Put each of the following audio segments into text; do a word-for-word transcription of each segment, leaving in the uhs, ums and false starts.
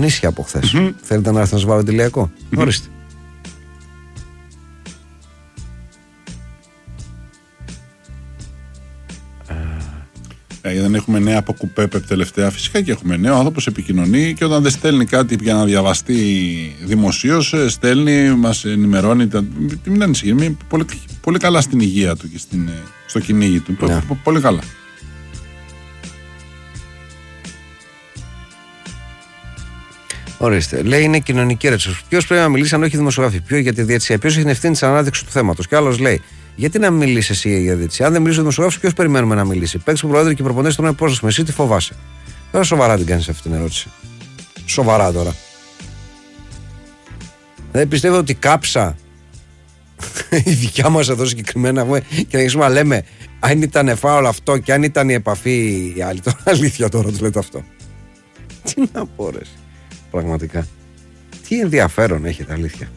ανήσυχα από χθες. Mm-hmm. Θέλετε να έρθετε να σας βάλω τελειακό? Mm-hmm. Ορίστε. Ε, δεν έχουμε νέα από κουπέπεπ τελευταία. Φυσικά και έχουμε νέο. Ο άνθρωπος επικοινωνεί και όταν δεν στέλνει κάτι για να διαβαστεί δημοσίως, στέλνει, μας ενημερώνει. Μην ανησυχεί. Είναι πολύ, πολύ καλά στην υγεία του και στην, στο κυνήγι του. Yeah. Πολύ καλά. Ορίστε. Λέει είναι κοινωνική έρευνα. Ποιος πρέπει να μιλήσει αν όχι δημοσιογράφοι? Ποιο για τη διαιτησία? Ποιος έχει την ευθύνη της ανάδειξης του θέματος? Και άλλος λέει, γιατί να μιλήσει εσύ για διαιτησία? Αν δεν μιλήσει ο δημοσιογράφος, ποιος περιμένουμε να μιλήσει? Παίξει που προέδρε και οι προπονητές τώρα είναι πρόσωπο. Εσύ τι φοβάσαι? Τώρα σοβαρά την κάνεις αυτή την ερώτηση. Σοβαρά τώρα. Δεν πιστεύω ότι κάψα η δικιά μας εδώ συγκεκριμένα και να αρχίσουμε να λέμε αν ήταν φάουλ αυτό και αν ήταν η επαφή η άλλη. Τώρα αλήθεια τώρα του λέτε αυτό. Τι να πω ρε. Πραγματικά. Τι ενδιαφέρον έχετε, αλήθεια.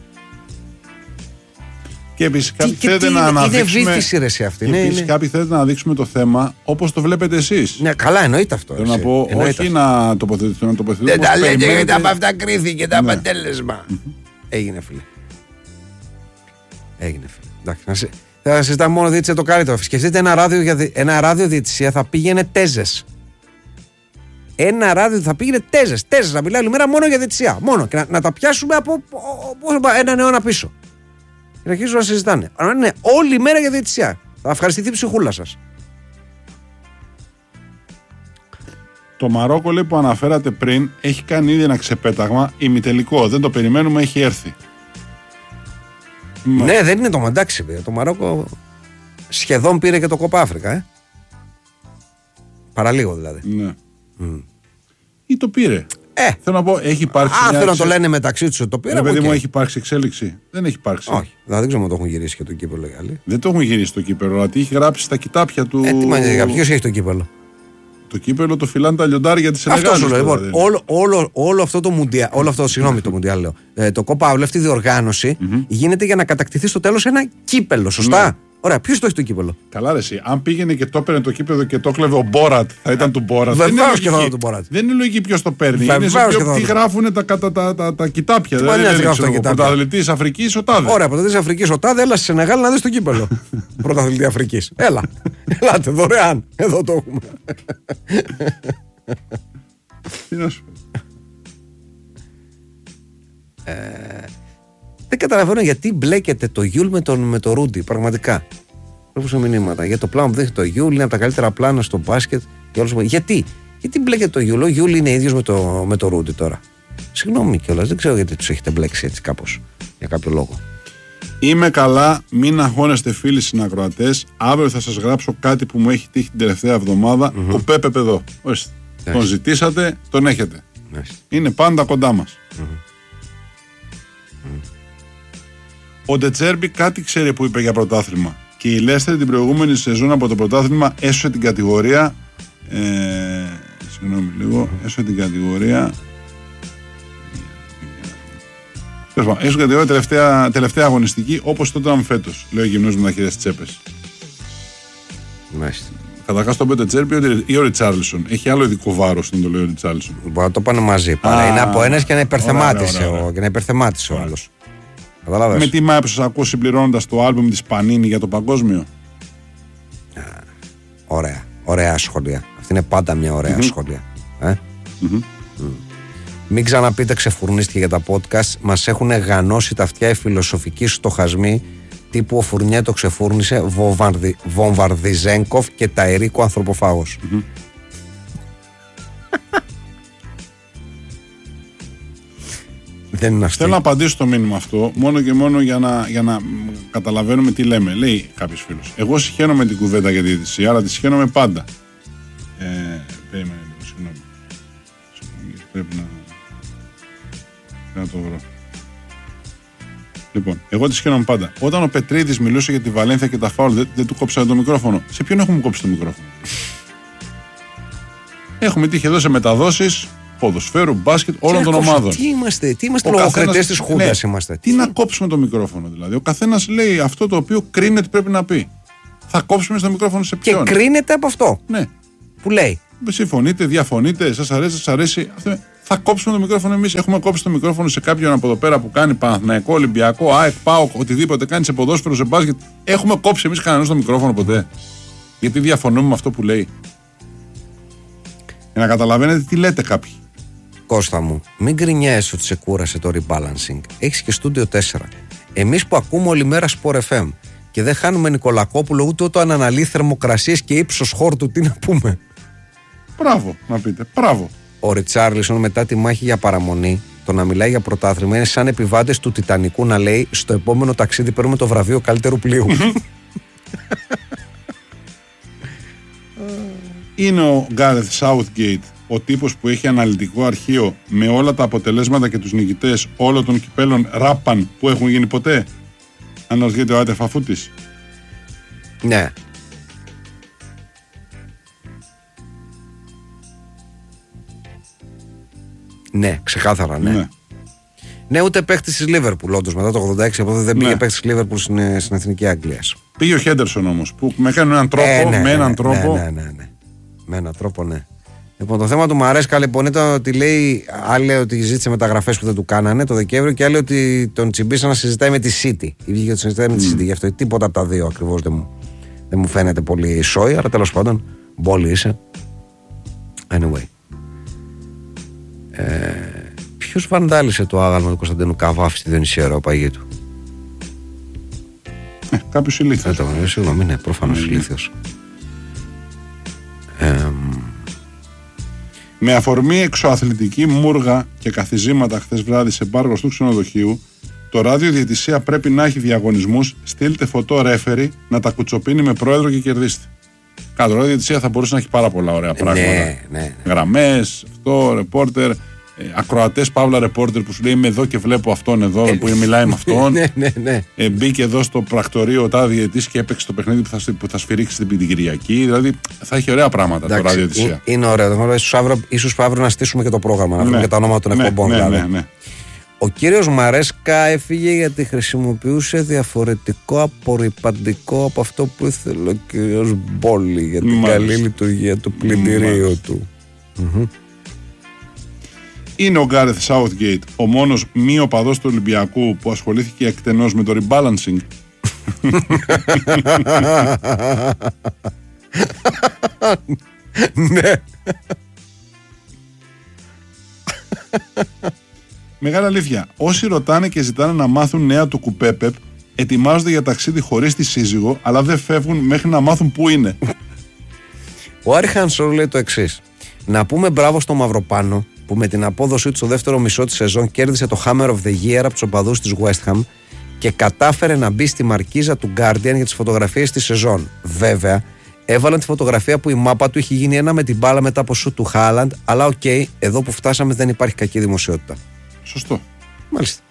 Και επίσης κάποιοι θέλετε να αναδείξουμε. Είναι βήθηση ρε σε αυτή. Και ναι, επίσης ναι. κάποιοι θέλετε να αναδείξουμε το θέμα όπως το βλέπετε εσείς. Ναι, καλά, εννοείται αυτό. Θέλω να πω, εννοείται όχι αυτό. Να τοποθετηθούμε. τοποθετηθούμε δεν τα λέτε γιατί από αυτά κρίθηκε το ναι. αποτέλεσμα. Mm-hmm. Έγινε φίλε. Έγινε φίλε. Εντάξει, να σε... θα συζητάμε μόνο διαιτησία το καλύτερο. Σκεφτείτε ένα ράδιο, για... ένα ράδιο διαιτησία θα πήγαινε τέζες. Ένα ράδιο θα πήγαινε τέζες. Τέζες να μιλάει όλη μέρα μόνο για διαιτησία. Μόνο. Και να, να τα πιάσουμε από έναν αιώνα πίσω. Και να αρχίσουν να συζητάνε. Αν είναι όλη μέρα για διαιτησία. Θα ευχαριστηθεί η ψυχούλα σας. Το Μαρόκο λέει που αναφέρατε πριν έχει κάνει ήδη ένα ξεπέταγμα ημιτελικό. Δεν το περιμένουμε, έχει έρθει. Ναι, Μα... δεν είναι το μαντάξι. Το Μαρόκο σχεδόν πήρε και το Κόπα Αφρικα. Ε? Παραλίγο δηλαδή. Ναι. Mm. Ή το πήρε. Ε, θέλω να πω, έχει υπάρξει. Α, θέλω να το λένε μεταξύ του ότι το πήρε. Ναι, παιδί μου, έχει υπάρξει εξέλιξη. Δεν έχει υπάρξει. Όχι. Δηλαδή, δεν ξέρω αν το έχουν γυρίσει και το κύπελο οι άλλοι. Δεν το έχουν γυρίσει το κύπελο, αλλά τι έχει γράψει στα κοιτάπια του. Ε, τι μαγειρικά, ποιο έχει το κύπελο? Το κύπελο το φυλάνε τα λιοντάρια τη Σενεγάλης. Αυτό σου λέω. Λοιπόν, όλο, όλο, όλο αυτό το μουντιάλ, όλο αυτό, συγγνώμη το μουντιάλ λέω. Ε, το Κόπα, όλη αυτή η διοργάνωση mm-hmm. γίνεται για να κατακτηθεί στο τέλος ένα κύπελο, σωστά. Mm. Ωραία, ποιος το έχει το κύπελο? Καλά, ρε εσύ. Αν πήγαινε και το έπαιρνε το κύπελο και το κλέβε ο Μπόρατ, θα ήταν του Μπόρατ. Βεβαίως και θα ήταν του Μπόρατ. Δεν είναι λογική ποιος το παίρνει. Είναι σε ποιο, τι γράφουν τα, τα, τα, τα, τα κοιτάπια. Τι δεν είναι ο πρωταθλητής Αφρικής ο Τάδε. Ωραία, πρωταθλητής Αφρικής ο Τάδε, έλα στη Σενεγάλη να δεις το κύπελο. Πρωταθλητή Αφρικής. Έλα. Ελάτε δωρεάν. Εδώ το έχουμε. Τι να σου Δεν καταλαβαίνω γιατί μπλέκεται το Γιούλ με τον με το Ρούντι. Πραγματικά. Έχω μηνύματα. Για το πλάνο που δείχνει το Γιούλ είναι από τα καλύτερα πλάνα στο μπάσκετ. Γιατί, γιατί μπλέκεται το Γιούλ? Ο Γιούλ είναι ίδιος με το, με το Ρούντι τώρα. Συγγνώμη κιόλας, δεν ξέρω γιατί τους έχετε μπλέξει έτσι κάπως. Για κάποιο λόγο. Είμαι καλά, μην αγχώνεστε φίλοι συνακροατές. Αύριο θα σας γράψω κάτι που μου έχει τύχει την τελευταία εβδομάδα. Mm-hmm. Ο Πέπεπ εδώ. Ορίστε. Yes. Τον ζητήσατε, τον έχετε. Yes. Είναι πάντα κοντά μας. Mm-hmm. Mm-hmm. Ο Ντετσέρμπι κάτι ξέρει που είπε για πρωτάθλημα. Και η Λέστερ την προηγούμενη σεζόν από το πρωτάθλημα έσωσε την κατηγορία. Ε, συγγνώμη λίγο. Mm-hmm. Έσωσε την κατηγορία. Έσωσε την κατηγορία τελευταία, τελευταία αγωνιστική, όπως τότε ήταν φέτος. Λέει ο γυμνός με τα χέρια στις τσέπες. Μάλιστα. Καταρχάς τον Πέτε Τσέρμπι ή ο Ριτσάρλισον. Έχει άλλο ειδικό βάρος να το λέει ο Ριτσάρλισον. Μπορεί να το πάνε μαζί. Παρά. Είναι από ένας και να υπερθεμάτισε ο, και να υπερθεμάτισε ο άλλος. Με τι μάπη σας ακούω συμπληρώνοντας το άλμπουμ της Πανίνη για το παγκόσμιο? Α, ωραία. Ωραία σχόλια. Αυτή είναι πάντα μια ωραία mm-hmm. σχόλια. Ε? Mm-hmm. Mm. Μην ξαναπείτε ξεφουρνίστηκε για τα podcast. Μας έχουν γανώσει τα αυτιά οι φιλοσοφικοί στοχασμοί τύπου ο Φουρνιέ το ξεφούρνησε, Βομβαρδι, Βομβαρδιζέγκοφ και Ταερίκο ανθρωποφάγος. Mm-hmm. Δεν είναι Θέλω να απαντήσω στο μήνυμα αυτό μόνο και μόνο για να, για να καταλαβαίνουμε τι λέμε. Λέει κάποιος φίλος. Εγώ συχαίνομαι την κουβέντα για τη διαιτησία, αλλά τη συχαίνομαι πάντα. Ε, περίμενε λίγο, συγγνώμη. Πρέπει να, πρέπει να το βρω. Λοιπόν, εγώ τη συχαίνομαι πάντα. Όταν ο Πετρίδης μιλούσε για τη Βαλένθια και τα φάουλ, δεν, δεν του κόψανε το μικρόφωνο. Σε ποιον έχουμε κόψει το μικρόφωνο? Έχουμε τύχει εδώ σε μεταδόσεις ποδοσφαίρου, μπάσκετ, όλων των ομάδων. Τι είμαστε, τι είμαστε λογοκριτές της Χούντας ναι, είμαστε. Τι να κόψουμε το μικρόφωνο δηλαδή? Ο καθένας λέει αυτό το οποίο κρίνεται πρέπει να πει. Θα κόψουμε στο μικρόφωνο σε ποιον? Και κρίνεται από αυτό. Ναι. Που λέει. Συμφωνείτε, διαφωνείτε, σας αρέσει, σας αρέσει. Θα κόψουμε το μικρόφωνο εμείς. Έχουμε κόψει το μικρόφωνο σε κάποιον από εδώ πέρα που κάνει Παναθηναϊκό, Ολυμπιακό, ΑΕΚ, ΠΑΟΚ, οτιδήποτε κάνει σε ποδόσφαιρο, σε μπάσκετ. Έχουμε κόψει εμείς κανένας το μικρόφωνο ποτέ? Γιατί διαφωνούμε με αυτό που λέει? Για να καταλαβαίνετε τι λέτε κάποιοι. Κώστα μου, μην γκρινιάζεις ότι σε κούρασε το rebalancing. Έχεις και στούντιο τέσσερα. Εμείς που ακούμε όλη μέρα Sport εφ εμ και δεν χάνουμε Νικολακόπουλο ούτε όταν αναλύει θερμοκρασίες και ύψος χόρτου, τι να πούμε. Μπράβο, να πείτε. Μπράβο. Ο Ριτσάρλισον μετά τη μάχη για παραμονή, το να μιλάει για πρωτάθλημα είναι σαν επιβάτες του Τιτανικού να λέει στο επόμενο ταξίδι παίρνουμε το βραβείο καλύτερου πλοίου. Είναι ο Γκάρεθ Southgate ο τύπος που έχει αναλυτικό αρχείο με όλα τα αποτελέσματα και τους νικητές όλων των κυπέλων ράπαν που έχουν γίνει ποτέ? Αναρωτιέται ο Άτε Φαφούτης. Ναι. Ναι, ξεκάθαρα, ναι. Ναι, ναι, ούτε παίχτης της Λίβερπουλ, όντως μετά το ογδόντα έξι από εδώ δεν πήγε, ναι, παίχτης της Λίβερπουλ στην, στην Εθνική Αγγλία. Πήγε ο Χέντερσον όμως, που με έκανε έναν τρόπο, ε, ναι, με έναν ναι, τρόπο. Ναι, ναι, ναι, ναι. Με έναν τρόπο, ναι. Λοιπόν, το θέμα του Μαρέσκα λοιπόν ήταν ότι λέει, άλλοι ότι ζήτησε μεταγραφές που δεν του κάνανε το Δεκέμβριο και άλλοι ότι τον τσιμπήσαν να συζητάει με τη City. Ή βγήκε ότι συζητάει με τη City. Γι' αυτό τίποτα από τα δύο ακριβώς δεν μου, δεν μου φαίνεται πολύ σόι, αλλά τέλος πάντων, μπόλι είσαι. Anyway. Ε, ποιος βανδάλισε το άγαλμα του Κωνσταντίνου Καβάφη στη Διονυσία ο παγί του? Ε, κάποιος ηλίθιος. Δεν το γνωρίζω, συγγνώμη, ναι, προφανώς ηλίθιος. Ε, Με αφορμή εξωαθλητική μούργα και καθιζήματα χθες βράδυ σε μπάργος του ξενοδοχείου, το ραδιοδιαιτησία πρέπει να έχει διαγωνισμούς. Στείλτε φωτό ρέφερι να τα κουτσοπίνει με πρόεδρο και κερδίστε. Κάτω, ραδιοδιαιτησία θα μπορούσε να έχει πάρα πολλά ωραία πράγματα. Ναι, ναι, ναι. Γραμμές, αυτό, ρεπόρτερ, ακροατές, παύλα ρεπόρτερ που σου λέει είμαι εδώ και βλέπω αυτόν εδώ ε, που μιλάει με αυτόν. Ναι, ναι, ναι. Ε, μπήκε εδώ στο πρακτορείο ο τάδε διαιτητής και έπαιξε το παιχνίδι που θα, που θα σφυρίξει την Κυριακή. Δηλαδή θα έχει ωραία πράγματα. Εντάξει, το ραδιοδιαιτησία. Είναι ωραίο. Ίσως αύριο να στήσουμε και το πρόγραμμα, να βρούμε ναι, και τα ονόματα των ναι, εκπομπών. Ναι, δηλαδή. ναι, ναι. Ο κύριος Μαρέσκα έφυγε γιατί χρησιμοποιούσε διαφορετικό απορριπαντικό από αυτό που ήθελε ο κύριος Μπόλι για την Μάλιστα. καλή λειτουργία του πλυντηρίου του. Mm-hmm. Είναι ο Γκάρεθ Southgate ο μόνος μη οπαδός του Ολυμπιακού που ασχολήθηκε εκτενώς με το rebalancing? Ναι. Μεγάλη αλήθεια. Όσοι ρωτάνε και ζητάνε να μάθουν νέα του Κουπέπεπ, ετοιμάζονται για ταξίδι χωρίς τη σύζυγο, αλλά δεν φεύγουν μέχρι να μάθουν πού είναι. Ο Άρη Χανσόρ λέει το εξής. Να πούμε μπράβο στο Μαυροπάνο που με την απόδοσή του στο δεύτερο μισό της σεζόν κέρδισε το Hammer of the Year από τους οπαδούς της West Ham και κατάφερε να μπει στη μαρκίζα του Guardian για τις φωτογραφίες της σεζόν. Βέβαια, έβαλαν τη φωτογραφία που η μάπα του είχε γίνει ένα με την μπάλα μετά από σουτ του Χάλαντ, αλλά οκ, okay, εδώ που φτάσαμε δεν υπάρχει κακή δημοσιότητα. Σωστό. Μάλιστα.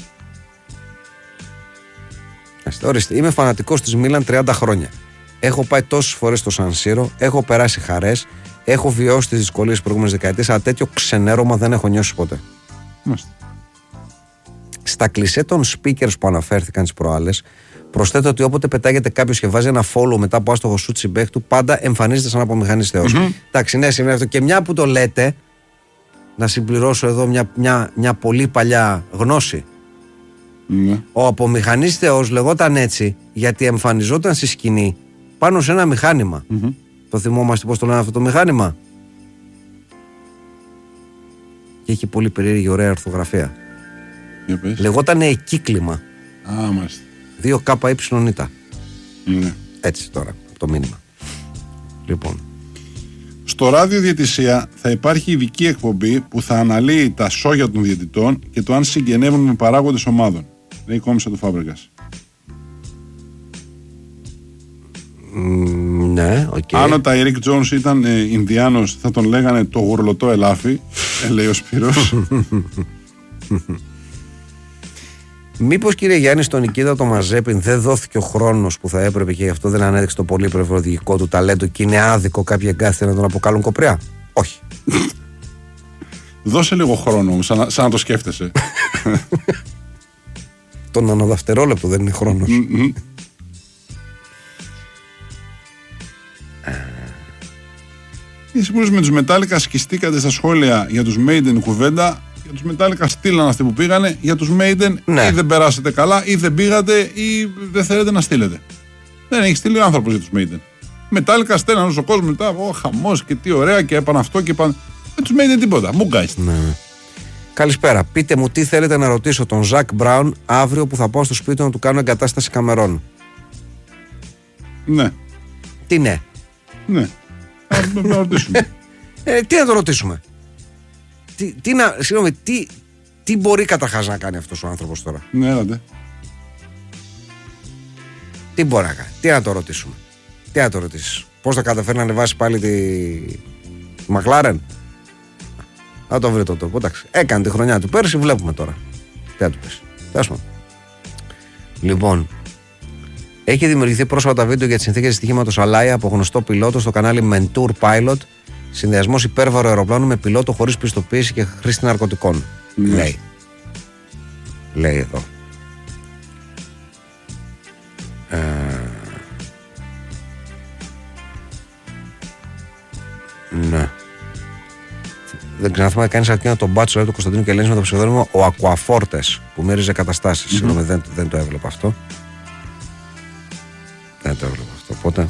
Ορίστε, είμαι φανατικός της Μίλαν τριάντα χρόνια. Έχω πάει τόσες φορές στο Σαν Σύρο, έχω περάσει χαρές, έχω βιώσει τις δυσκολίες της προηγούμενης δεκαετίας, αλλά τέτοιο ξενέρωμα δεν έχω νιώσει ποτέ. Μάλιστα. Στα κλισέ των speakers που αναφέρθηκαν τις προάλλες, προσθέτω ότι όποτε πετάγεται κάποιος και βάζει ένα follow μετά από άστοχο shoot συμπαίχ του, πάντα εμφανίζεται σαν απομηχανής θεός. Mm-hmm. Εντάξει, ναι, σημαίνει αυτό. Και μια που το λέτε, να συμπληρώσω εδώ μια, μια, μια πολύ παλιά γνώση. Mm-hmm. Ο απομηχανής θεός λεγόταν έτσι γιατί εμφανιζόταν στη σκηνή πάνω σε ένα μηχάνημα. Mm-hmm. Το θυμόμαστε πώς το λένε αυτό το μηχάνημα? Και έχει πολύ περίεργη ωραία ορθογραφία. Yeah, λεγόταν εκύκλημα. Α, ah, μάλιστα. δύο κάπα ύψιλον. Mm-hmm. Έτσι τώρα το μήνυμα. Λοιπόν. Στο ράδιο διαιτησία θα υπάρχει ειδική εκπομπή που θα αναλύει τα σόγια των διαιτητών και το αν συγγενεύουν με παράγοντες ομάδων. Λέει η κόμισα του Φάμπρεγας. Mm, ναι, οκ. Okay. Αν ο Ταϊρίκ Τζόνς ήταν ε, Ινδιάνος θα τον λέγανε το γουρλωτό ελάφι, ε, λέει ο Σπύρος. Μήπως κύριε Γιάννη στον Νικήτα το Μαζέπιν δεν δόθηκε ο χρόνος που θα έπρεπε και γι' αυτό δεν ανέδειξε το πολύ προβολικό του ταλέντο και είναι άδικο κάποιοι εγκάθεται να τον αποκαλούν κοπριά? Όχι. Δώσε λίγο χρόνο όμως, σαν, σαν να το σκέφτεσαι. Το νανοδευτερόλεπτο δεν είναι χρόνος. Mm-hmm. Εσείς με τους Metallica σκιστήκατε στα σχόλια για τους Maiden κουβέντα. Για τους Metallica στείλαν αυτοί που πήγανε. Για τους Maiden ναι. ή δεν περάσετε καλά, ή δεν πήγατε, ή δεν θέλετε να στείλετε. Δεν έχει στείλει ο άνθρωπος για τους Maiden. Metallica στέλναν όσο κόσμο μετά. Ω, χαμός και τι ωραία και έπαν αυτό και έπαν. Με τους Maiden τίποτα. Μου γκάιστε. Ναι. Καλησπέρα. Πείτε μου τι θέλετε να ρωτήσω τον Ζακ Μπράουν αύριο που θα πάω στο σπίτι να του κάνω εγκατάσταση καμερών. Ναι. Τι ναι. Ναι. Να ρωτήσουμε. ε, τι να το ρωτήσουμε. Τι, τι, να, συγγνώμη, τι, τι μπορεί καταρχάς να κάνει αυτός ο άνθρωπος τώρα. Ναι, έλατε. Τι μπορεί να κάνει. Τι να το ρωτήσουμε. Τι να το ρωτήσεις. Πώς θα καταφέρει να ανεβάσει πάλι τη Μακλάρεν. Θα το βρει το τρόπο. Εντάξει. Έκανε τη χρονιά του πέρσι, βλέπουμε τώρα. Τι να του πες. Τέσμα. Λοιπόν, έχει δημιουργηθεί πρόσφατα βίντεο για τις συνθήκες δυστυχήματος Αλάια από γνωστό πιλότο στο κανάλι Mentour Pilot. Συνδυασμός υπέρβαρου αεροπλάνου με πιλότο χωρίς πιστοποίηση και χρήση ναρκωτικών. Mm. Λέει. Λέει εδώ. Ε... Ναι. Δεν ξαναθυμάμαι κανείς εκείνο τον μπάτσο του Κωνσταντίνου Κελένης με το ψευδόνυμο ο Ακουαφόρτες που μύριζε καταστάσεις. Mm-hmm. Συγγνώμη, δεν, δεν το έβλεπα αυτό. Δεν το έβλεπα αυτό. Οπότε.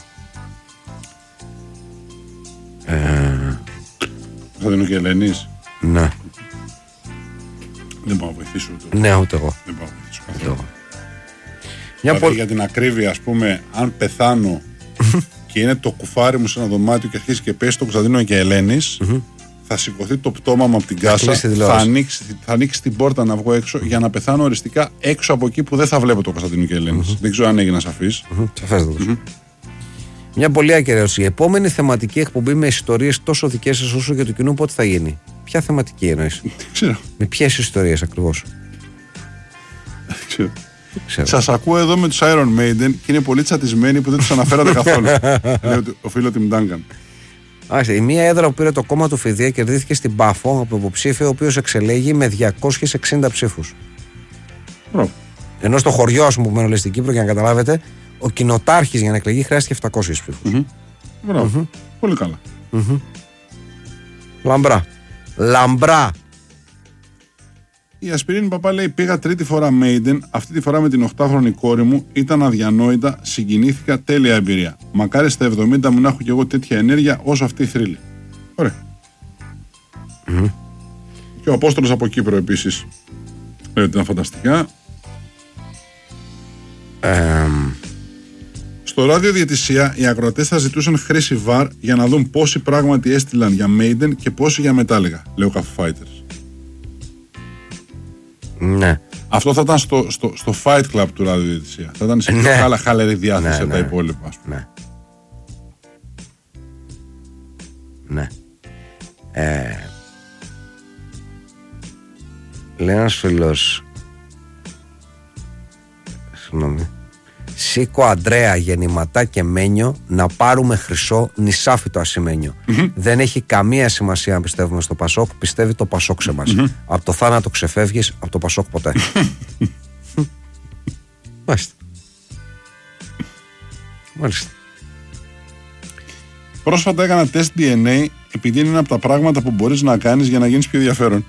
Ε... Κωνσταντίνου Κελένης. Ναι. Δεν πάω να βοηθήσω ούτε. Ναι, ούτε εγώ. Δεν πάω να βοηθήσω ούτε εγώ. Μια δηλαδή, για την ακρίβεια, ας πούμε, αν πεθάνω και είναι το κουφάρι μου σε ένα δωμάτιο και αρχίσει και πέσει το Κωνσταντίνο Κελένης, mm-hmm. θα σηκωθεί το πτώμα μου από την κάσα, θα ανοίξει, θα ανοίξει την πόρτα να βγω έξω για να πεθάνω οριστικά έξω από εκεί που δεν θα βλέπω το Κωνσταντίνο Κελένης. Mm-hmm. Δεν ξέρω αν έγινα σαφής. Mm-hmm. Mm-hmm. Μια πολύ ακεραίωση. Η επόμενη θεματική εκπομπή με ιστορίες τόσο δικές σας όσο και του κοινού πότε θα γίνει. Ποια θεματική εννοείς? Δεν ξέρω. Με ποιες ιστορίες ακριβώς? Δεν ξέρω. Σας ακούω εδώ με τους Iron Maiden και είναι πολύ τσατισμένοι που δεν τους αναφέρατε καθόλου. Λέει ο φίλο Τιμ Ντάγκαν. Η μία έδρα που πήρε το κόμμα του Φιδία κερδίθηκε στην Πάφο από υποψήφιο ο οποίος εξελέγει με διακόσιους εξήντα ψήφους. Μπράβο. Ενώ στο χωριό, ας πούμε, που μένω λέει στην Κύπρο, για να καταλάβετε, ο κοινοτάρχης για να εκλεγεί χρειάστηκε επτακόσιους ψήφους. Mm-hmm. Μπράβο. Mm-hmm. Πολύ καλά. Mm-hmm. Λαμπρά. Λαμπρά. Η Ασπιρίνη Παπά λέει: πήγα τρίτη φορά Maiden, αυτή τη φορά με την οκτάχρονη κόρη μου. Ήταν αδιανόητα, συγκινήθηκα, τέλεια εμπειρία. Μακάρι στα εβδομήντα μου να έχω κι εγώ τέτοια ενέργεια όσο αυτή η θρύλη. Ωραία. Mm. Και ο Απόστολος από Κύπρο επίσης λέει ότι ήταν φανταστικά. Um. Στο ράδιο διαιτησία οι ακροατές θα ζητούσαν χρήση βαρ για να δουν πόσοι πράγματι έστειλαν για Maiden και πόσοι για Metallica, λέει ο Cafe Fighters. Ναι. Αυτό θα ήταν στο, στο, στο Fight Club του ραδιοδιαιτησία. Θα ήταν σε πιο ναι. χαλαρή διάθεση ναι, από ναι. τα υπόλοιπα. Ας πούμε. Ναι. Ναι. Ε, λέει ένας φίλος. Συγγνώμη. Σήκω Αντρέα γεννηματά και μένιο να πάρουμε χρυσό νησάφι το ασημένιο. Mm-hmm. Δεν έχει καμία σημασία αν πιστεύουμε στο Πασόκ, πιστεύει το Πασόκ σε μας. Mm-hmm. Από το θάνατο ξεφεύγεις, από το Πασόκ ποτέ. Μάλιστα. Μάλιστα. Πρόσφατα έκανα τεστ ντι εν έι επειδή είναι ένα από τα πράγματα που μπορείς να κάνεις για να γίνεις πιο ενδιαφέρον.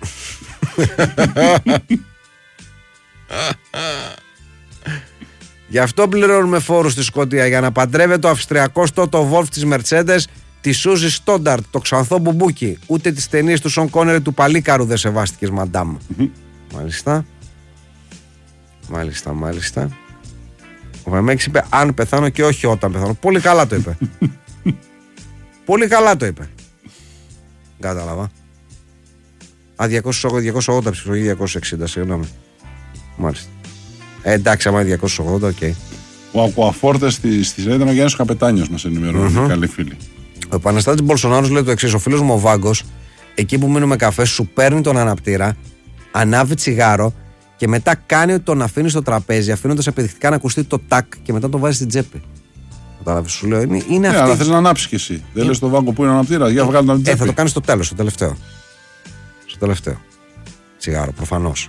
Γι' αυτό πληρώνουμε φόρους στη Σκωτία, για να παντρεύεται το αυστριακό Toto Wolff της Mercedes, τη Σούζη Στόνταρτ, το ξανθό μπουμπούκι. Ούτε τις ταινίες του Σον Κόνερη του Παλίκαρου δεν σεβάστηκες, μαντάμ. Mm-hmm. Μάλιστα. Μάλιστα, μάλιστα. Ο Βεμέξ είπε αν πεθάνω και όχι όταν πεθάνω. Πολύ καλά το είπε. Πολύ καλά το είπε. Κατάλαβα. Α, διακόσια ογδόντα ψηφό ή διακόσια εξήντα, συγγνώμη. Μάλιστα. Ε, εντάξει, άμα είναι διακόσια ογδόντα, οκ. Okay. Ο Ακουαφόρτες στη Ρέτα ήταν ο Γιάννης Καπετάνιος, να σε ενημερώνει, mm-hmm. καλή φίλη. Ο Επαναστάτης Μπολσονάρος λέει το εξής: ο φίλος μου ο Βάγκος, εκεί που μείνουμε καφέ, σου παίρνει τον αναπτήρα, ανάβει τσιγάρο και μετά κάνει ότι τον αφήνει στο τραπέζι, αφήνοντας επιδεικτικά να ακουστεί το τάκ και μετά τον βάζει στην τσέπη. Κατάλαβες, σου λέω, είναι, είναι yeah, αυτή. Αλλά θες να ανάψεις κι εσύ. Δεν λες στον Βάγκο που είναι αναπτήρα, για βγάλει τον τσέπη. Ε, θα το κάνεις στο τέλος, στο τελευταίο. Στο τελευταίο. Τσιγάρο, προφανώς.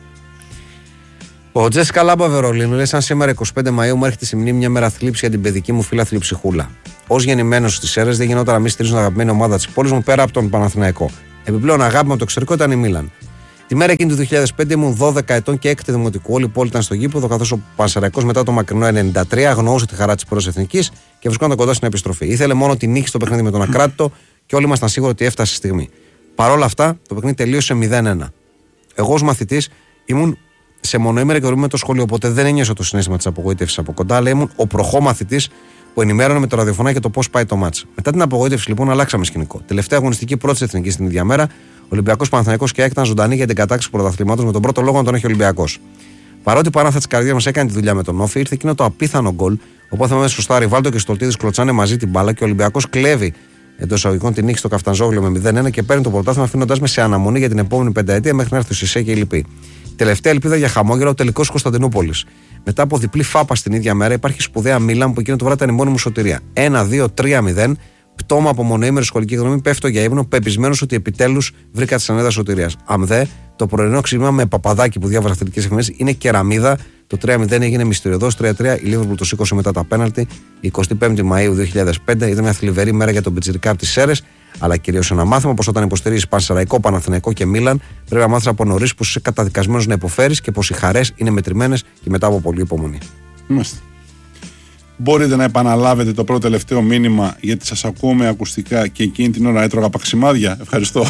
Ο Τζέσικα Λάμπα Βερολίνου λέει: σαν σήμερα εικοστή πέμπτη Μαΐου μου έρχεται στη μνήμη μια μέρα θλίψη για την παιδική μου φίλα θλιψυχούλα. Ως γεννημένος στις Σέρρες, δεν γινόταν να μην στηρίζω την αγαπημένη ομάδα της πόλης μου πέρα από τον Παναθηναϊκό. Επιπλέον, αγάπη με το εξωτερικό ήταν η Μίλαν. Τη μέρα εκείνη του δύο χιλιάδες πέντε ήμουν δώδεκα ετών και έκτη δημοτικού. Όλη η πόλη ήταν στο γήπεδο, καθώς ο Πανσεραϊκός μετά το μακρινό ενενήντα τρία αγνοούσε τη χαρά της πρώτης εθνικής και βρισκόταν κοντά στην επιστροφή. Ήθελε μόνο τη νίκη στο παιχνίδι με τον Ακράτητο και όλοι ήμασταν σίγουροι ότι έφτασε η στιγμή. Παρ' όλα αυτά, το παιχνίδι τελείωσε μηδέν ένα. Εγώ ως μαθητής ήμουν σε μονοήμερη και με το σχολείο, οπότε δεν ένιωσα το συναίσθημα της απογοήτευσης από κοντά, αλλά ήμουν ο προχώ μαθητής που ενημέρωνε με το ραδιοφωνάκι το πώς πάει το μάτς. Μετά την απογοήτευση, λοιπόν, αλλάξαμε σκηνικό. Τελευταία αγωνιστική πρώτη εθνική την ίδια μέρα, Ολυμπιακός Παναθηναϊκός και ήταν ζωντανή για την κατάκτηση του πρωταθλήματος με τον πρώτο λόγο να τον έχει ο Ολυμπιακός. Παρότι η παράθεση της καρδιάς μας έκανε τη δουλειά με τον Όφη, ήρθε εκείνο το απίθανο γκολ. Οπότε μέσα σωστά Ριβάλτο και Στολτίδης κλωτσάνε μαζί την μπάλα και ο Ολυμπιακός κλέβει εντός εισαγωγικών την νίκη στο Καφτανζόγλιο με μηδέν ένα και παίρνει το πρωτάθλημα, αφήνοντας με σε αναμονή για την επόμενη πενταετία μέχρι να έρθει ο Σισέ και η Λυπή. Τελευταία ελπίδα για χαμόγελο, ο τελικός Κωνσταντινούπολης. Μετά από διπλή φάπα στην ίδια μέρα, υπάρχει σπουδαία Μίλαν που εκείνο το βράδυ ήταν η μόνη μου σωτηρία. ένα δύο τρία μηδέν, πτώμα από μονοήμερη σχολική εκδρομή, πέφτω για ύπνο, πεπισμένος ότι επιτέλους βρήκα τη σανίδα σωτηρίας. Αμδέ, το πρωινό ξύπνημα με παπαδάκι που διάβαζα θετικές εφημερίδες είναι κεραμίδα. Το τρία μηδέν έγινε μυστηριωδώς. τρία τρία η Λίβερπουλ το σήκωσε μετά τα πέναλτι. εικοστή πέμπτη Μαΐου δύο χιλιάδες πέντε ήταν μια θλιβερή μέρα για τον Πιτσιρικά από τις Σέρρες, αλλά κυρίως ένα μάθημα πως όταν υποστηρίζεις Πανσεραϊκό, Παναθηναϊκό και Μίλαν, πρέπει να μάθεις από νωρίς πως είσαι καταδικασμένος να υποφέρεις και πως οι χαρές είναι μετρημένες και μετά από πολλή υπομονή. Είμαστε. Μπορείτε να επαναλάβετε το πρώτο τελευταίο μήνυμα, γιατί σας ακούω με ακουστικά και εκείνη την ώρα έτρωγα παξιμάδια. Ευχαριστώ.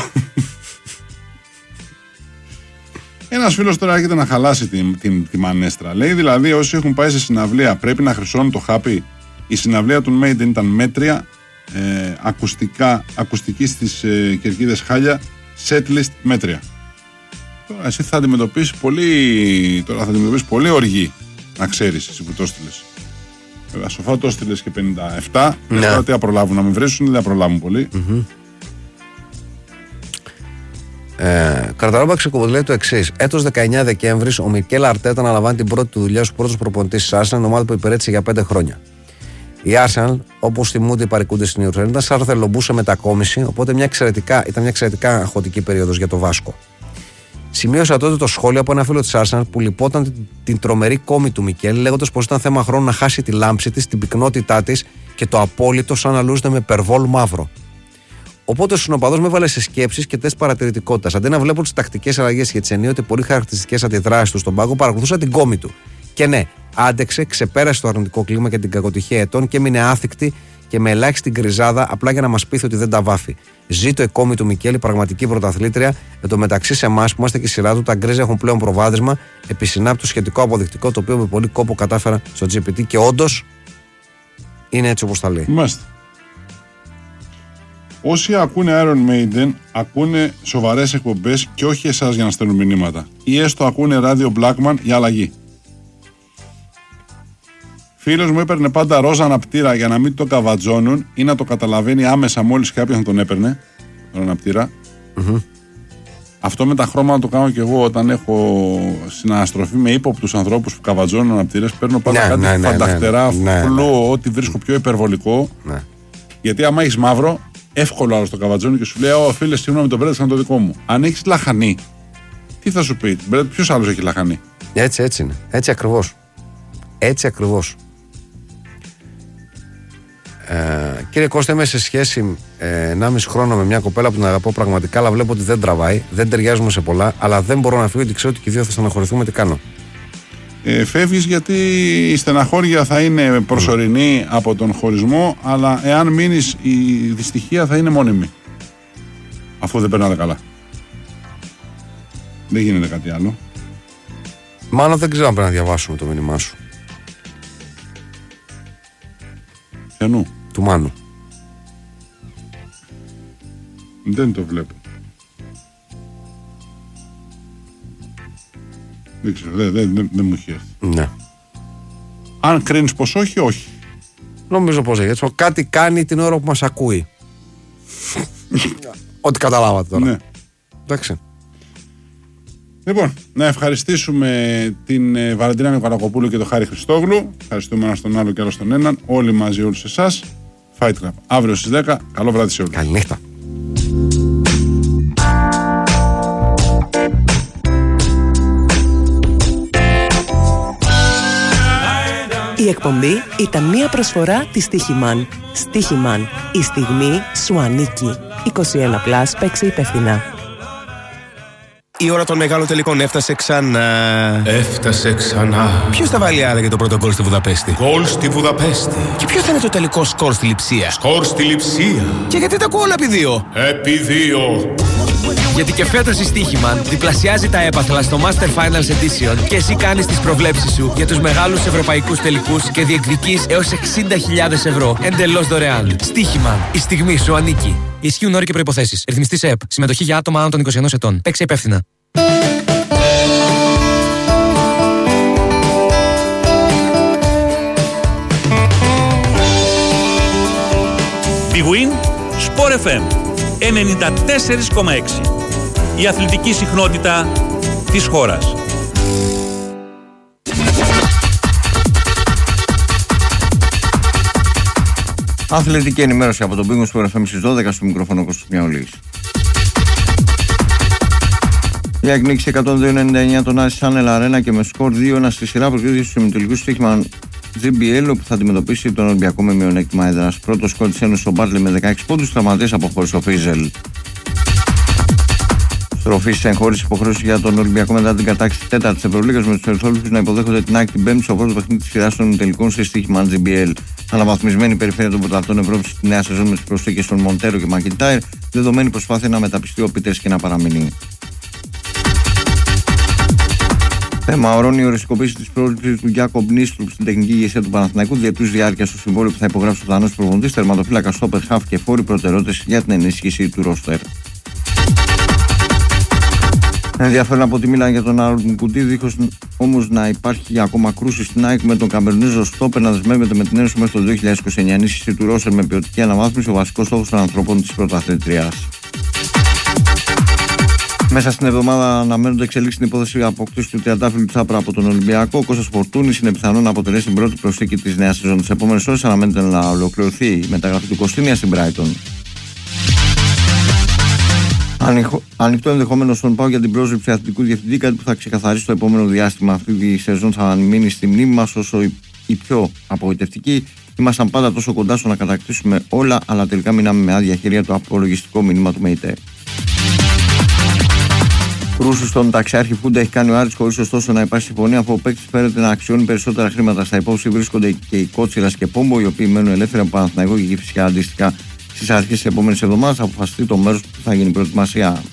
Ένας φίλος τώρα έρχεται να χαλάσει τη, τη, τη μανέστρα. Λέει δηλαδή όσοι έχουν πάει σε συναυλία πρέπει να χρυσώνουν το χάπι. Η συναυλία του Maiden ήταν μέτρια, ε, ακουστικά, ακουστική στις ε, κερκίδες Χάλια, setlist μέτρια. Τώρα εσύ θα αντιμετωπίσεις πολύ, τώρα θα αντιμετωπίσεις πολύ οργή, να ξέρεις εσύ που το έστειλες. Βέβαια, σοφά το έστειλες και πενήντα επτά. Ναι. Τώρα τι θα προλάβουν να με βρίσουν, δεν θα προλάβουν πολύ. Mm-hmm. Ε, Καρταρόμπα ξεκοβολεί το εξής. Έτος δεκαεννιά Δεκέμβρης, ο Μικέλ Αρτέτα αναλαμβάνει την πρώτη του δουλειά ως πρώτος προπονητής της Arsenal, ομάδα που υπηρέτησε για πέντε χρόνια. Η Arsenal, όπως θυμούνται οι παρικούντες στην Ιουρθρέν, ήταν σαν αρθελομπούσε μετακόμιση, οπότε μια εξαιρετικά, ήταν μια εξαιρετικά αγχωτική περίοδος για το Βάσκο. Σημείωσα τότε το σχόλιο από ένα φίλο της Arsenal που λυπόταν την, την τρομερή κόμη του Μικέλ, λέγοντας πως ήταν θέμα χρόνου να χάσει τη λάμψη της, την πυκνότητά της και το απόλυτο σαν να λούζεται με περβόλ μαύρο. Οπότε ο συνοπαδός με έβαλε σε σκέψεις και τεστ παρατηρητικότητας. Αντί να βλέπω τις τακτικές αλλαγές και τις ενίοτε πολύ χαρακτηριστικές αντιδράσεις του στον πάγκο, παρακολουθούσα την κόμη του. Και ναι, άντεξε, ξεπέρασε το αρνητικό κλίμα και την κακοτυχία ετών και έμεινε άθικτη και με ελάχιστη γκριζάδα, απλά για να μας πείθει ότι δεν τα βάφει. Ζήτω η κόμη του Μικέλη, πραγματική πρωταθλήτρια. Εν τω μεταξύ, σε εμάς που είμαστε και η σειρά του, τα γκρίζα έχουν πλέον προβάδισμα. Επισυνάπτει το σχετικό αποδεικτικό, το οποίο με πολύ κόπο κατάφερα στο τζι πι τι και όντως είναι έτσι όπως τα λέει. Μάλιστα. Όσοι ακούνε Iron Maiden, ακούνε σοβαρές εκπομπές και όχι εσάς για να στέλνουν μηνύματα. Ή έστω ακούνε ράδιο Blackman για αλλαγή. Φίλος μου έπαιρνε πάντα ρόζα αναπτήρα για να μην το καβατζώνουν ή να το καταλαβαίνει άμεσα μόλις κάποιος τον έπαιρνε. Τον αναπτήρα. Mm-hmm. Αυτό με τα χρώματα το κάνω και εγώ όταν έχω συναναστροφή με ύποπτους ανθρώπους που καβατζώνουν αναπτήρες. Παίρνω πάντα ναι, κάτι ναι, φανταχτερά, ναι, ναι, φλού, ναι, ναι. Ό,τι βρίσκω πιο υπερβολικό. Ναι. Γιατί άμα έχεις μαύρο, εύκολο άλλο το καβατζόνι και σου λέει: Ω φίλε, συγγνώμη, το μπρέτ σαν το δικό μου. Αν έχεις λαχανή, τι θα σου πει, ποιος άλλος έχει λαχανή. Έτσι, έτσι είναι. Έτσι ακριβώς. Έτσι ακριβώς. Ε, κύριε Κώστα, είμαι σε σχέση ε, ενάμιση χρόνο με μια κοπέλα που την αγαπώ πραγματικά, αλλά βλέπω ότι δεν τραβάει, δεν ταιριάζουμε σε πολλά, αλλά δεν μπορώ να φύγω γιατί ξέρω ότι και οι δύο θα στεναχωρηθούμε. Τι κάνω. Ε, φεύγεις γιατί η στεναχώρια θα είναι προσωρινή mm. από τον χωρισμό, αλλά εάν μείνεις η δυστυχία θα είναι μόνιμη. Αφού δεν περνάτε καλά. Δεν γίνεται κάτι άλλο. Μάλλον δεν ξέρω αν πρέπει να διαβάσουμε το μήνυμά σου. Ποιανού? Του Μάνου. Δεν το βλέπω. Δεν ξέρω, δεν, δεν, δεν, δεν μου έχει έρθει. Ναι. Αν κρίνεις πως όχι, όχι. Νομίζω πως έχει. Κάτι κάνει την ώρα που μας ακούει. Ό,τι καταλάβατε τώρα. Ναι. Εντάξει. Λοιπόν, να ευχαριστήσουμε την ε, Βαλεντίνα Νικολακοπούλου και τον Χάρη Χριστόγλου. Ευχαριστούμε ένα στον άλλο και άλλο στον έναν. Όλοι μαζί, όλους εσάς. Fight Club. Αύριο στις δέκα. Καλό βράδυ σε όλους. Καληνύχτα. Η εκπομπή ήταν μια προσφορά της Στίχημαν. Στίχημαν. Η στιγμή σου ανήκει. είκοσι ένα πλας, παίξε υπεύθυνα. Η ώρα των μεγάλων τελικών έφτασε ξανά. Έφτασε ξανά. Ποιος θα βάλει άραγε το πρώτο γκολ στη Βουδαπέστη? Γκολ στη Βουδαπέστη. Και ποιο θα είναι το τελικό σκορ στη Λειψία? Σκορ στη Λειψία. Και γιατί τα ακούω όλα επί δύο? Επί δύο. Γιατί και φέτος η Στίχημαν διπλασιάζει τα έπαθλα στο Master Finals Edition και εσύ κάνεις τις προβλέψεις σου για τους μεγάλους ευρωπαϊκούς τελικούς και διεκδικείς έως εξήντα χιλιάδες ευρώ εντελώς δωρεάν. Στίχημαν. Η στιγμή σου ανήκει. Ισχύουν όροι και προϋποθέσεις. Ρυθμιστής ΕΕΠ. Συμμετοχή για άτομα άνω των είκοσι ενός ετών. Παίξε υπεύθυνα. Big Win Sport εφ εμ ενενήντα τέσσερα κόμμα έξι. Η αθλητική συχνότητα της χώρας. Αθλητική ενημέρωση από τον Big Win Sport εφ εμ στις δώδεκα, στο μικρόφωνο Κώστας Μιαολής. Η ΑΕΚ νίκησε εκατόν δύο ενενήντα εννέα τον Άρη Σάνελ Αρένα και με σκορ δύο ένα στη σειρά προσγείωσε στους ημιτελικούς Στίχημαν τζι μπι ελ, όπου θα αντιμετωπίσει τον Ολυμπιακό με μειονέκτημα έδρας. Πρώτο σκορ της Ένωσης ο Μπάρτλε με δεκαέξι πόντους, τραυματίας αποχώρησε ο Φίζελ. Στροφή σε εγχώρηση υποχρέωση για τον Ολυμπιακό μετά την κατάκτηση της τέταρτης Ευρωλίγας, με τους Ερυθρόλεπτους να υποδέχονται την ΑΕΚ την Πέμπτη στο πρώτο παιχνίδι της σειράς των ημιτελικών στη Στίχημαν τζι μπι ελ. Αναβαθμισμένη περιφέρεια των πρωταθλητών Ευρώπης στη νέα σεζόν με τις προσθήκες των Μοντέρο και Μακιντάιρ, δεδομένη προσπάθεια να μεταπιστεί ο Πίτερς και να παραμείνει. Θέμα ορών η οριστικοποίηση της πρόσληψης του Γιάκομπ Νίστρουπ στην τεχνική ηγεσία του Παναθηναϊκού, διετούς διάρκεια στο συμβόλαιο που θα υπογράψει ο Δανός προπονητής, τερματοφύλακα, στόπερ, χαφ και φόροι προτεραιότητες για την ενίσχυση του ρόστερ. Ενδιαφέρον από τη Μίλαν για τον Άρον Κουντή, δίχως όμως να υπάρχει ακόμα κρούση στην ΑΕΚ, με τον Καμπερνέζο στόπερ να δεσμεύεται με την Ένωση μέχρι το δύο χιλιάδες είκοσι εννέα. Ενίσχυση του ρόστερ με ποιοτική αναβάθμιση, ο βασικός στόχος των ανθρώπων της πρωταθλήτριας. Μέσα στην εβδομάδα αναμένονται εξελίξεις στην υπόθεση απόκτηση του τριαντάφυλλου Τσάπρα από τον Ολυμπιακό. Ο Κώστας Φορτούνης είναι πιθανό να αποτελέσει την πρώτη προσθήκη της νέας σεζόν. Τις επόμενες ώρες αναμένεται να ολοκληρωθεί η μεταγραφή του Κωστίνια στην Brighton. Ανοιχτό ενδεχόμενο στον ΠΑΟΚ για την πρόσληψη αθλητικού διευθυντή, κάτι που θα ξεκαθαρίσει το επόμενο διάστημα. Αυτή τη σεζόν θα μείνει στη μνήμη μας όσο η, η πιο απογοητευτική. Ήμασταν πάντα τόσο κοντά στο να κατακτήσουμε όλα, αλλά τελικά μείναμε με άδεια χέρια το απολογιστικό μήνυμα του ΜΕΙΤΕ. Κρούση στον ταξιάρχη Φούντα έχει κάνει ο Άρης, χωρίς ωστόσο να υπάρχει συμφωνία, αφού ο παίκτης φέρεται να αξιώνει περισσότερα χρήματα. Στα υπόψη βρίσκονται και οι Κότσιρας και Πόμπο, οι οποίοι μένουν ελεύθεροι από Παναθηναϊκό και φυσικά αντίστοιχα στις αρχές της επόμενης εβδομάδας θα αποφασιστεί το μέρος που θα γίνει η προετοιμασία.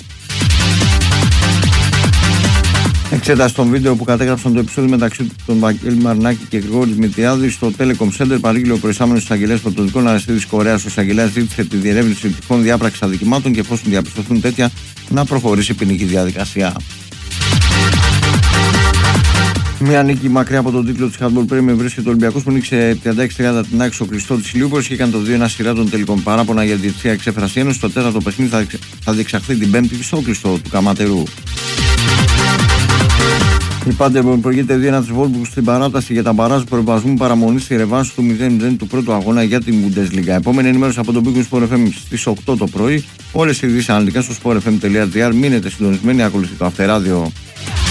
Εξέταση των βίντεο που κατέγραψαν το επεισόδιο μεταξύ των Βαγγέλη Μαρνάκη και Γρηγόρη Δημητριάδη στο Telecom Center, παρήγγειλε ο προϊστάμενος της Αγγελέας Πρωτοδικών Αρεστίδης Κορέας. Ο εισαγγελέας ζήτησε τη διερεύνηση τυχόν διάπραξης αδικημάτων και εφόσον διαπιστωθούν τέτοια, να προχωρήσει η ποινική διαδικασία. Μια νίκη μακριά από τον τίτλο της Handball Premier βρίσκεται ο Ολυμπιακός, που νίκησε τριάντα έξι τριάντα την ΑΕΚ στο κλειστό της Ηλιούπολης και έκανε το δύο ένα σειρά των τελικών. Παράπονα για τη διετησία εξέφραση Ένωση. Το τέταρτο παιχνίδι θα διεξαχθεί την Πέμπτη στο κλειστό του Καματερού. Η Πάντερμπορν προηγείται δύο ένα της Βόλμπουργκ στην παράταση για τα μπαράζ προϋπασμού παραμονής στη ρεβάνση του μηδέν μηδέν του πρώτου αγώνα για την Bundesliga. Επόμενη ενημέρωση από τον Big Win Sport εφ εμ στις οκτώ το πρωί. Όλες οι ειδήσεις αναλυτικά στο sport f m τελεία g r. Μείνετε συντονισμένοι, ακολουθεί το Αυτεράδιο.